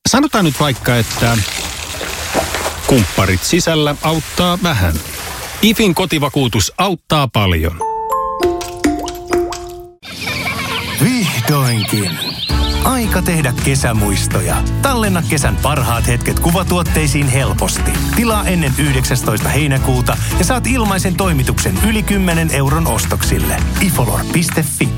Sanotaan nyt vaikka, että kumpparit sisällä auttaa vähän. IFin kotivakuutus auttaa paljon. Vihdoinkin. Aika tehdä kesämuistoja. Tallenna kesän parhaat hetket kuvatuotteisiin helposti. Tilaa ennen 19. heinäkuuta ja saat ilmaisen toimituksen yli 10 € ostoksille. ifolor.fi